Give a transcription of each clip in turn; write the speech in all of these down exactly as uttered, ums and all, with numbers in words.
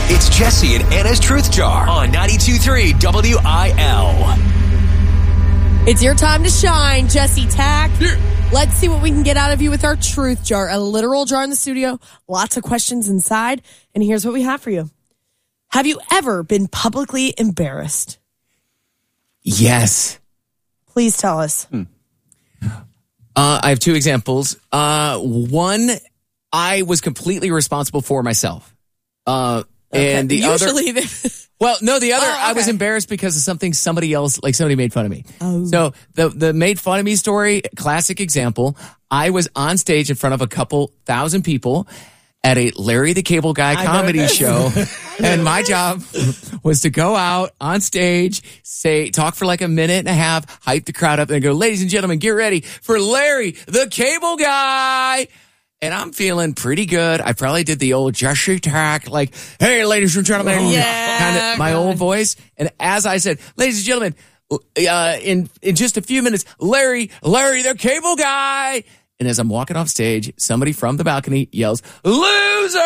It's Jesse and Anna's Truth Jar on ninety-two point three W I L. It's your time to shine, Jesse Tack. Let's see what we can get out of you with our Truth Jar. A literal jar in the studio, lots of questions inside, and here's what we have for you. Have you ever been publicly embarrassed? Yes. Please tell us. Hmm. Uh, I have two examples. Uh, one, I was completely responsible for myself. Uh, okay. And the Usually other... Well, no, the other, oh, okay. I was embarrassed because of something somebody else, like somebody made fun of me. Oh. So the, the made fun of me story, classic example, I was on stage in front of a couple thousand people at a Larry the Cable Guy I comedy show. And my job was to go out on stage, say, talk for like a minute and a half, hype the crowd up and go, ladies and gentlemen, get ready for Larry the Cable Guy. And I'm feeling pretty good. I probably did the old Jesse Tack, like, hey, ladies and gentlemen, yeah, kind of my God. old voice. And as I said, ladies and gentlemen, uh, in, in just a few minutes, Larry, Larry, the Cable Guy. And as I'm walking off stage, somebody from the balcony yells, loser!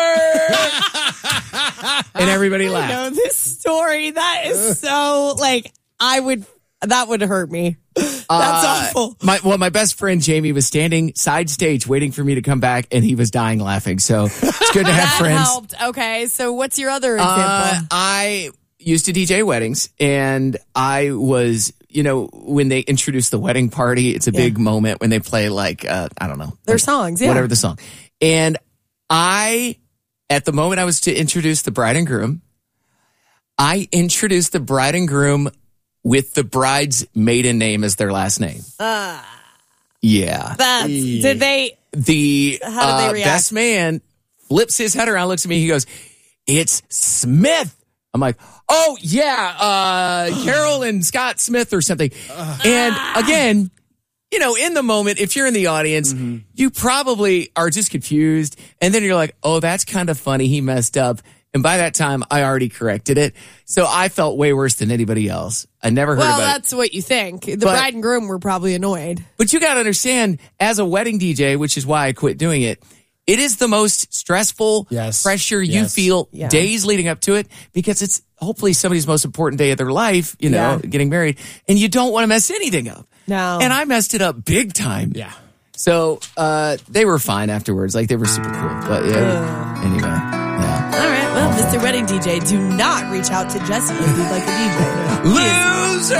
And everybody I laughed. know this story. That is so, like, I would, that would hurt me. That's uh, awful. My, well, my best friend Jamie was standing side stage waiting for me to come back, and he was dying laughing. So it's good to have that friends. helped. Okay, so what's your other example? Uh, I used to D J weddings, and I was, you know, when they introduce the wedding party, it's a Yeah. big moment when they play like, uh, I don't know. Their like, songs, yeah. Whatever the song. And I, at the moment I was to introduce the bride and groom, I introduced the bride and groom with the bride's maiden name as their last name. Uh, Yeah. that's, did they, The How did they uh, react? best man flips his head around, looks at me, he goes, it's Smith. I'm like, oh, yeah, uh, Carol and Scott Smith or something. And again, you know, in the moment, if you're in the audience, mm-hmm. you probably are just confused. And then you're like, oh, that's kind of funny. He messed up. And by that time, I already corrected it. So I felt way worse than anybody else. I never heard well, about it. that's what you think. The But- bride and groom were probably annoyed. But you got to understand, as a wedding D J, which is why I quit doing it, it is the most stressful Yes. pressure you Yes. feel Yeah. days leading up to it, because it's hopefully somebody's most important day of their life, you know, Yeah. getting married, and you don't want to mess anything up. No. And I messed it up big time. Yeah. So uh, they were fine afterwards. Like, they were super cool. But yeah, anyway, yeah. All right, well, Mister Wedding D J, do not reach out to Jesse if you'd like a D J. Loser!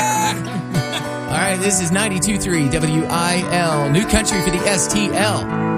All right, this is ninety-two point three W I L, New Country for the S T L.